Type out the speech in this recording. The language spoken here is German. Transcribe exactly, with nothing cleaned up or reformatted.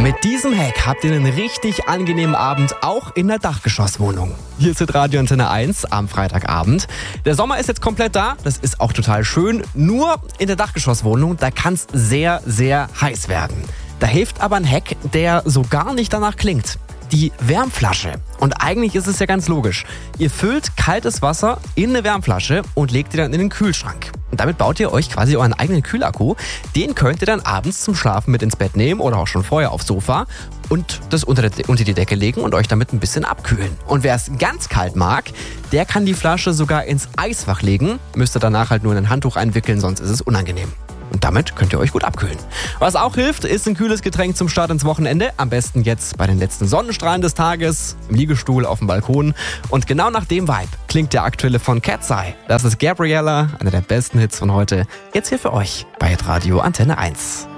Mit diesem Hack habt ihr einen richtig angenehmen Abend, auch in der Dachgeschosswohnung. Hier ist Radio Antenne eins am Freitagabend. Der Sommer ist jetzt komplett da, das ist auch total schön. Nur in der Dachgeschosswohnung, da kann es sehr, sehr heiß werden. Da hilft aber ein Hack, der so gar nicht danach klingt. Die Wärmflasche. Und eigentlich ist es ja ganz logisch. Ihr füllt kaltes Wasser in eine Wärmflasche und legt die dann in den Kühlschrank. Und damit baut ihr euch quasi euren eigenen Kühlakku. Den könnt ihr dann abends zum Schlafen mit ins Bett nehmen oder auch schon vorher aufs Sofa und das unter, der, unter die Decke legen und euch damit ein bisschen abkühlen. Und wer es ganz kalt mag, der kann die Flasche sogar ins Eisfach legen. Müsst ihr danach halt nur in ein Handtuch einwickeln, sonst ist es unangenehm. Und damit könnt ihr euch gut abkühlen. Was auch hilft, ist ein kühles Getränk zum Start ins Wochenende. Am besten jetzt bei den letzten Sonnenstrahlen des Tages, im Liegestuhl, auf dem Balkon. Und genau nach dem Vibe klingt der aktuelle von Cat's Eye. Das ist Gabriella, einer der besten Hits von heute. Jetzt hier für euch bei Radio Antenne eins.